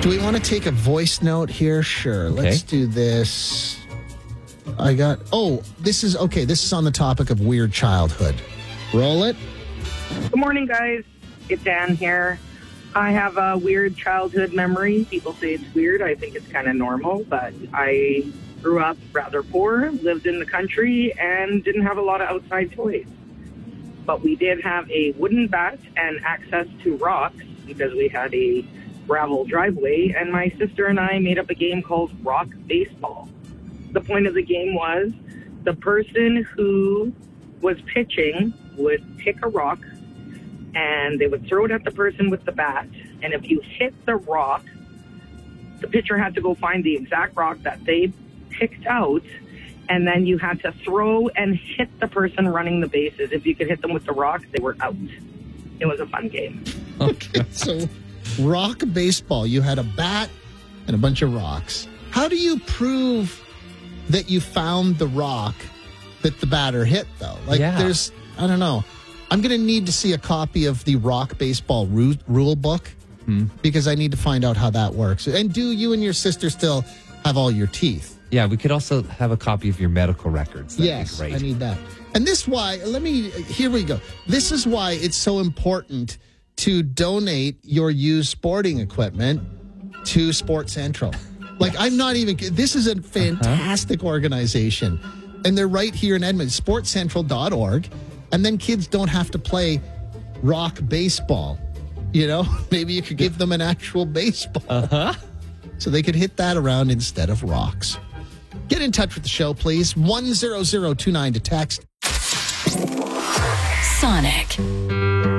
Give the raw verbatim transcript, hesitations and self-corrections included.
Do we want to take a voice note here? Sure. Okay. Let's do this. I got, oh, this is, okay, this is on the topic of weird childhood. Roll it. Good morning, guys. It's Ann here. I have a weird childhood memory. People say it's weird. I think it's kind of normal, but I grew up rather poor, lived in the country, and didn't have a lot of outside toys. But we did have a wooden bat and access to rocks because we had a gravel driveway, and my sister and I made up a game called Rock Baseball. The point of the game was the person who was pitching would pick a rock, and they would throw it at the person with the bat, and if you hit the rock, the pitcher had to go find the exact rock that they picked out, and then you had to throw and hit the person running the bases. If you could hit them with the rock, they were out. It was a fun game. Okay, so rock baseball. You had a bat and a bunch of rocks. How do you prove that you found the rock that the batter hit, though? Like, Yeah. there's, I don't know. I'm going to need to see a copy of the rock baseball ru- rule book Hmm. because I need to find out how that works. And do you and your sister still have all your teeth? Yeah, we could also have a copy of your medical records. That'd Yes, be great. I need that. And this why, let me, here we go. This is why it's so important to donate your used sporting equipment to Sports Central. Like, yes. I'm not even, this is a fantastic uh-huh. organization. And they're right here in Edmonton, sports central dot org. And then kids don't have to play rock baseball. You know, maybe you could give them an actual baseball. Uh-huh. So they could hit that around instead of rocks. Get in touch with the show, please. one zero zero two nine to text. Sonic.